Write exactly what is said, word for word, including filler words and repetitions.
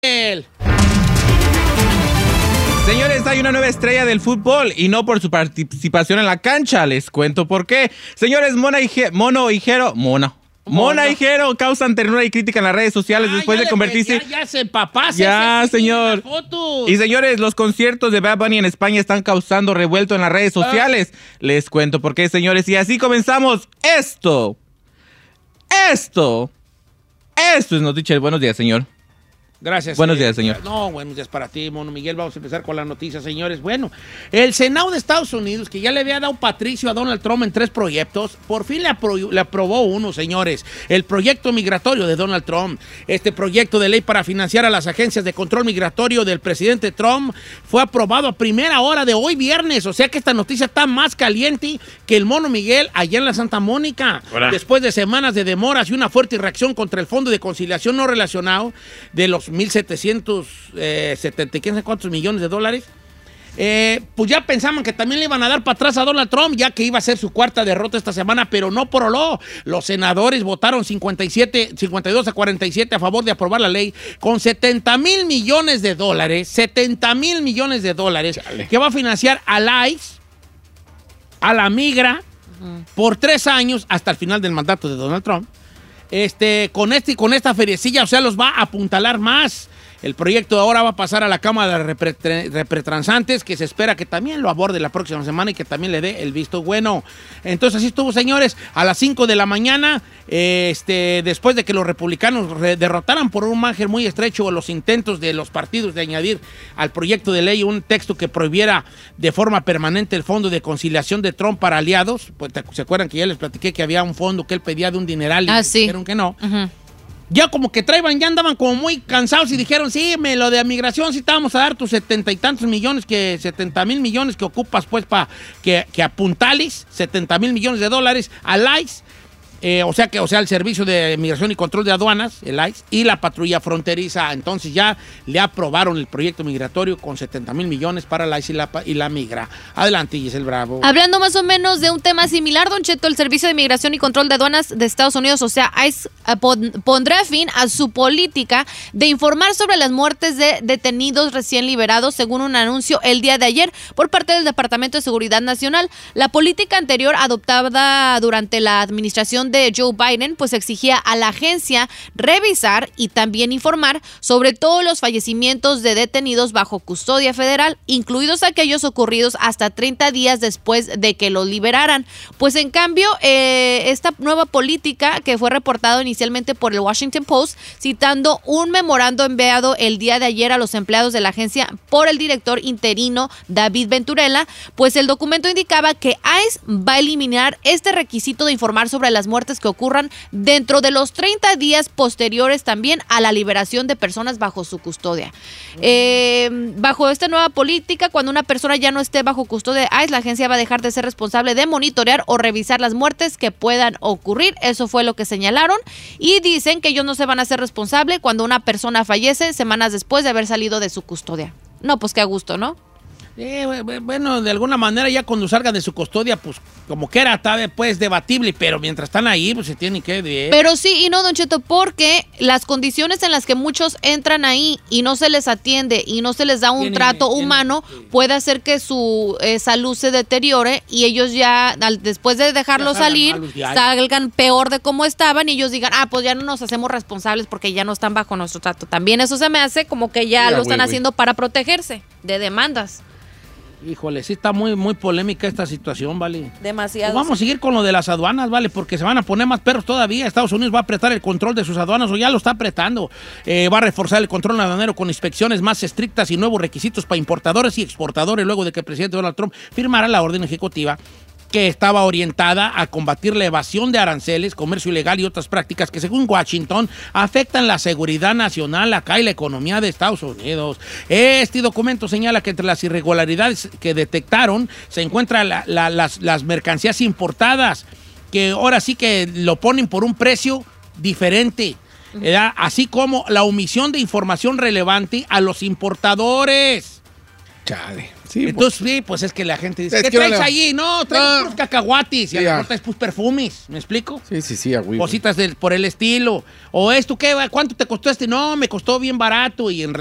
Señores, hay una nueva estrella del fútbol y no por su participación en la cancha. Les cuento por qué. Señores, Mona y Je- Mono y Jero... Mono. Mona y Jero causan ternura y crítica en las redes sociales ah, después de convertirse... Ya, ya se papá. Ya, señor. Y señores, los conciertos de Bad Bunny en España están causando revuelto en las redes sociales. Ah. Les cuento por qué, señores. Y así comenzamos esto. Esto. Esto es Noticias. Buenos días, señor. Gracias. Buenos eh, días, señor. No, buenos días para ti, Mono Miguel. Vamos a empezar con las noticias, señores. Bueno, el Senado de Estados Unidos, que ya le había dado Patricio a Donald Trump en tres proyectos, por fin le, apro- le aprobó uno, señores. El proyecto migratorio de Donald Trump. Este proyecto de ley para financiar a las agencias de control migratorio del presidente Trump fue aprobado a primera hora de hoy viernes. O sea que esta noticia está más caliente que el Mono Miguel allá en la Santa Mónica. Hola. Después de semanas de demoras y una fuerte reacción contra el Fondo de Conciliación No Relacionado de los mil setecientos setenta, quién sabe cuántos millones de dólares, eh, pues ya pensaban que también le iban a dar para atrás a Donald Trump, ya que iba a ser su cuarta derrota esta semana, pero no por oló. Los senadores votaron cincuenta y siete, cincuenta y dos a cuarenta y siete a favor de aprobar la ley con setenta mil millones de dólares, setenta mil millones de dólares, Chale. que va a financiar al I C E, a la migra, uh-huh. por tres años hasta el final del mandato de Donald Trump. Este, con, este, con esta feriecilla, o sea, los va a apuntalar más. El proyecto ahora va a pasar a la Cámara de Representantes, que se espera que también lo aborde la próxima semana y que también le dé el visto bueno. Entonces, así estuvo, señores, a las cinco de la mañana, este, después de que los republicanos derrotaran por un margen muy estrecho los intentos de los partidos de añadir al proyecto de ley un texto que prohibiera de forma permanente el Fondo de Conciliación de Trump para aliados. Pues, ¿se acuerdan que ya les platiqué que había un fondo que él pedía de un dineral y ah, sí. dijeron que no? Uh-huh. Ya como que traían, ya andaban como muy cansados y dijeron, sí, me lo de migración, sí te vamos a dar tus setenta y tantos millones, que setenta mil millones que ocupas, pues, para que, que apuntales, setenta mil millones de dólares al I C E, eh, o sea, que, o sea, el Servicio de Migración y Control de Aduanas, el I C E, y la Patrulla Fronteriza. Entonces ya le aprobaron el proyecto migratorio con setenta mil millones para el I C E y la, y la migra. Adelante, Giselle Bravo. Hablando más o menos de un tema similar, Don Cheto, el Servicio de Migración y Control de Aduanas de Estados Unidos, o sea, I C E, pondrá fin a su política de informar sobre las muertes de detenidos recién liberados, según un anuncio el día de ayer por parte del Departamento de Seguridad Nacional. La política anterior, adoptada durante la administración de Joe Biden, pues exigía a la agencia revisar y también informar sobre todos los fallecimientos de detenidos bajo custodia federal, incluidos aquellos ocurridos hasta treinta días después de que los liberaran. Pues en cambio, eh, esta nueva política, que fue reportado inicialmente por el Washington Post, citando un memorando enviado el día de ayer a los empleados de la agencia por el director interino David Venturella, pues el documento indicaba que I C E va a eliminar este requisito de informar sobre las muertes que ocurran dentro de los treinta días posteriores también a la liberación de personas bajo su custodia. Eh, bajo esta nueva política, cuando una persona ya no esté bajo custodia de I C E, la agencia va a dejar de ser responsable de monitorear o revisar las muertes que puedan ocurrir. Eso fue lo que señalaron, y dicen que ellos no se van a hacer responsables cuando una persona fallece semanas después de haber salido de su custodia. No, pues qué a gusto, ¿no? Eh, bueno, de alguna manera ya cuando salgan de su custodia, pues como que era tal vez pues debatible, pero mientras están ahí, pues se tienen que... Eh. Pero sí y no, Don Cheto, porque las condiciones en las que muchos entran ahí y no se les atiende y no se les da un tienen, trato tienen, humano, sí. puede hacer que su eh, salud se deteriore y ellos ya, al, después de dejarlo salir, malos, salgan peor de cómo estaban y ellos digan, ah, pues ya no nos hacemos responsables porque ya no están bajo nuestro trato. También eso se me hace como que ya Mira, lo están wey, haciendo wey. para protegerse de demandas. Híjole, sí está muy, muy polémica esta situación, ¿vale? Demasiado. Pues vamos a seguir con lo de las aduanas, ¿vale? Porque se van a poner más perros todavía. Estados Unidos va a apretar el control de sus aduanas, o ya lo está apretando. Eh, va a reforzar el control aduanero con inspecciones más estrictas y nuevos requisitos para importadores y exportadores, luego de que el presidente Donald Trump firmara la orden ejecutiva que estaba orientada a combatir la evasión de aranceles, comercio ilegal y otras prácticas que, según Washington, afectan la seguridad nacional acá y la economía de Estados Unidos. Este documento señala que entre las irregularidades que detectaron se encuentran la, la, las, las mercancías importadas, que ahora sí que lo ponen por un precio diferente, ¿verdad? Así como la omisión de información relevante a los importadores. Chale. Sí, Entonces, sí, pues es que la gente dice, Es ¿qué que traes no le- allí? No, traigo No. puros cacahuatis. Y Sí, a lo ya. mejor traes pues perfumes, ¿me explico? Sí, sí, sí, a huevo. Cositas del- por el estilo. O esto, ¿qué? ¿Cuánto te costó este? No, me costó bien barato. Y en